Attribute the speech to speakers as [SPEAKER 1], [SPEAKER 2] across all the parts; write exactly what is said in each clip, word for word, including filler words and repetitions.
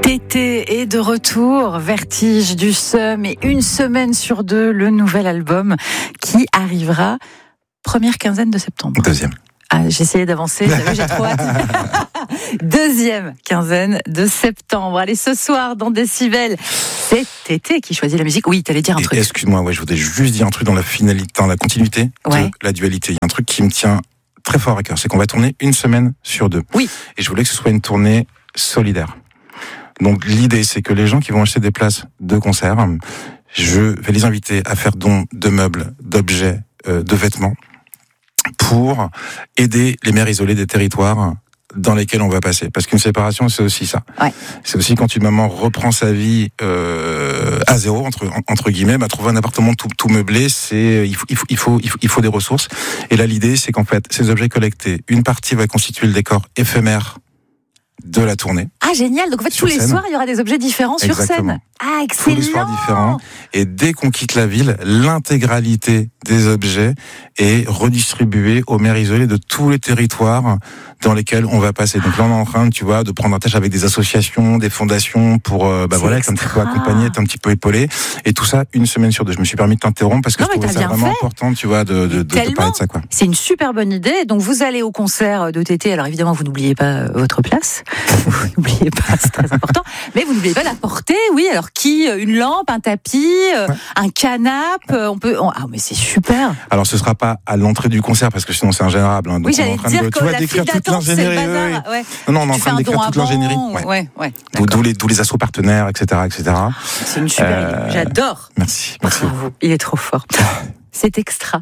[SPEAKER 1] Tété est de retour, Vertige du Seum et une semaine sur deux, le nouvel album qui arrivera première quinzaine de septembre.
[SPEAKER 2] Deuxième.
[SPEAKER 1] Ah, j'ai essayé d'avancer, t'as vu, j'ai trop hâte. Deuxième quinzaine de septembre. Allez, ce soir, dans Décibel, c'est Tété qui choisit la musique. Oui, t'allais dire un
[SPEAKER 2] Et
[SPEAKER 1] truc.
[SPEAKER 2] Excuse-moi, ouais, je voudrais juste dire un truc dans la finalité, dans la continuité
[SPEAKER 1] Ouais.
[SPEAKER 2] de la dualité. Il y a un truc qui me tient très fort à cœur, c'est qu'on va tourner une semaine sur deux.
[SPEAKER 1] Oui.
[SPEAKER 2] Et je voulais que ce soit une tournée solidaire. Donc l'idée, c'est que les gens qui vont acheter des places de concert, je vais les inviter à faire don de meubles, d'objets, euh, de vêtements, pour aider les mères isolées des territoires dans lesquels on va passer. Parce qu'une séparation, c'est aussi ça.
[SPEAKER 1] Ouais.
[SPEAKER 2] C'est aussi quand une maman reprend sa vie euh, à zéro, entre, entre guillemets, bah, trouver un appartement tout, tout meublé, c'est il faut, il, faut, il, faut, il, faut, il faut des ressources. Et là, l'idée, c'est qu'en fait, ces objets collectés, une partie va constituer le décor éphémère de la tournée.
[SPEAKER 1] Ah, génial. Donc, en fait,
[SPEAKER 2] Sur
[SPEAKER 1] tous les
[SPEAKER 2] scène.
[SPEAKER 1] soirs, il y aura des objets différents sur
[SPEAKER 2] Exactement.
[SPEAKER 1] scène. Ah,
[SPEAKER 2] Tous
[SPEAKER 1] excellent.
[SPEAKER 2] les soirs différents. Et dès qu'on quitte la ville, l'intégralité des objets est redistribuée aux mères isolées de tous les territoires dans lesquels on va passer. Donc là, on est en train, tu vois, de prendre un tâche avec des associations, des fondations pour, euh, bah
[SPEAKER 1] C'est
[SPEAKER 2] voilà, être un petit peu
[SPEAKER 1] extra.
[SPEAKER 2] accompagné, être un petit peu épaulé. Et tout ça, une semaine sur deux. Je me suis permis de t'interrompre parce que
[SPEAKER 1] Non,
[SPEAKER 2] je
[SPEAKER 1] mais
[SPEAKER 2] trouvais
[SPEAKER 1] t'as
[SPEAKER 2] ça
[SPEAKER 1] bien
[SPEAKER 2] vraiment
[SPEAKER 1] fait.
[SPEAKER 2] important, tu vois, de, de, de, de
[SPEAKER 1] Tellement.
[SPEAKER 2] parler de ça, quoi.
[SPEAKER 1] C'est une super bonne idée. Donc, vous allez au concert de Tété. Alors, évidemment, vous n'oubliez pas euh, votre place. Vous n'oubliez pas, c'est très important. Mais vous n'oubliez pas la portée. Oui, alors qui Une lampe, un tapis, euh,
[SPEAKER 2] Ouais.
[SPEAKER 1] un canapé. euh, On peut. on- Ah, mais c'est super.
[SPEAKER 2] Alors, ce sera pas à l'entrée du concert parce que sinon c'est ingérable. Hein. Donc,
[SPEAKER 1] Oui,
[SPEAKER 2] on est
[SPEAKER 1] j'allais
[SPEAKER 2] en
[SPEAKER 1] te
[SPEAKER 2] train
[SPEAKER 1] dire
[SPEAKER 2] de,
[SPEAKER 1] que
[SPEAKER 2] tu vois,
[SPEAKER 1] la
[SPEAKER 2] d'écrire
[SPEAKER 1] file
[SPEAKER 2] toute
[SPEAKER 1] d'attente, c'est le
[SPEAKER 2] l'ingénierie. oui, oui.
[SPEAKER 1] bazar. Ouais.
[SPEAKER 2] Non, non, on est en
[SPEAKER 1] Tu fais
[SPEAKER 2] train
[SPEAKER 1] un
[SPEAKER 2] d'écrire
[SPEAKER 1] don
[SPEAKER 2] toute
[SPEAKER 1] avant.
[SPEAKER 2] l'ingénierie. Ouais.
[SPEAKER 1] Ouais, ouais.
[SPEAKER 2] D'où
[SPEAKER 1] d'accord.
[SPEAKER 2] d'où les, d'où les assos partenaires, et cetera, et cetera.
[SPEAKER 1] C'est une super
[SPEAKER 2] Euh,
[SPEAKER 1] idée. J'adore.
[SPEAKER 2] Merci, merci.
[SPEAKER 1] Bravo. Il est trop fort. C'est extra.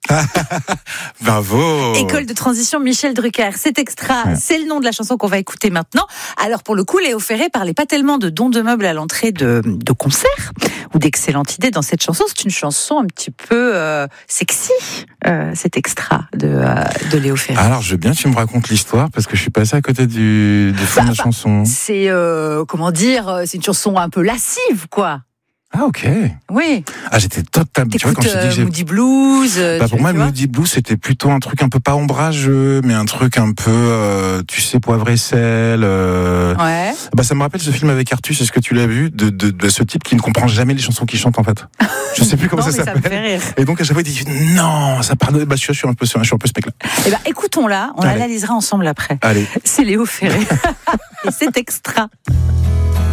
[SPEAKER 2] Bravo.
[SPEAKER 1] École de transition Michel Drucker, c'est extra,
[SPEAKER 2] Ouais.
[SPEAKER 1] c'est le nom de la chanson qu'on va écouter maintenant. Alors pour le coup, Léo Ferré parlait pas tellement de dons de meubles à l'entrée de, de concerts ou d'excellentes idées dans cette chanson. C'est une chanson un petit peu euh, sexy, euh, cet extra de, euh, de Léo Ferré.
[SPEAKER 2] Alors, je veux bien que tu me racontes l'histoire parce que je suis passé à côté du, du fond
[SPEAKER 1] Bah,
[SPEAKER 2] de la
[SPEAKER 1] bah,
[SPEAKER 2] chanson.
[SPEAKER 1] C'est euh, comment dire, euh, c'est une chanson un peu lascive, quoi.
[SPEAKER 2] Ah, ok.
[SPEAKER 1] Oui.
[SPEAKER 2] Ah, j'étais totalement. Tu vois,
[SPEAKER 1] T'écoutes
[SPEAKER 2] quand je te dis
[SPEAKER 1] euh,
[SPEAKER 2] que j'ai.
[SPEAKER 1] Moody Blues. euh,
[SPEAKER 2] Bah,
[SPEAKER 1] tu-
[SPEAKER 2] pour moi,
[SPEAKER 1] tu
[SPEAKER 2] le
[SPEAKER 1] vois.
[SPEAKER 2] Moody Blue, c'était plutôt un truc un peu pas ombrageux, mais un truc un peu, euh, tu sais, poivre et sel. Euh...
[SPEAKER 1] Ouais.
[SPEAKER 2] Bah, ça me rappelle ce film avec Artus, est-ce que tu l'as vu, de, de, de ce type qui ne comprend jamais les chansons qu'il chante, en fait. Je sais plus comment
[SPEAKER 1] Non,
[SPEAKER 2] ça
[SPEAKER 1] mais ça me
[SPEAKER 2] s'appelle.
[SPEAKER 1] fait rire.
[SPEAKER 2] Et donc, à chaque fois, il dit, non, ça parle de. Bah, je suis, je suis un peu, je suis un peu ce mec-là.
[SPEAKER 1] Eh ben, écoutons-la, on
[SPEAKER 2] Allez.
[SPEAKER 1] l'analysera ensemble après.
[SPEAKER 2] Allez.
[SPEAKER 1] C'est Léo Ferré. Et c'est extra.